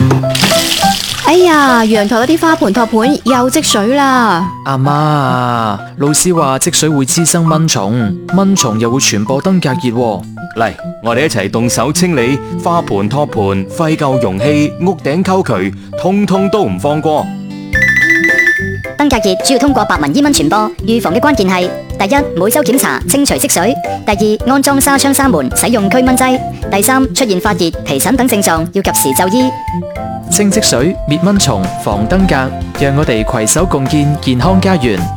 哎呀，陽台嗰啲花盆托盤又積水啦！ 阿媽，老師話積水會滋生蚊蟲，蚊蟲又會傳播登革熱喎。 嚟，我哋一齊動手清理花盆、托盤、廢舊容器、屋頂溝渠，通通都唔放過。 登革熱主要通過白紋伊蚊傳播，預防嘅關鍵係：第一，每周檢查清除積水；第二，安裝紗窗紗門，使用驅蚊劑；第三，出現發熱、皮疹等症狀，要及時就醫。 清積水、滅蚊蟲、防登革，讓我哋攜手共建健康家園。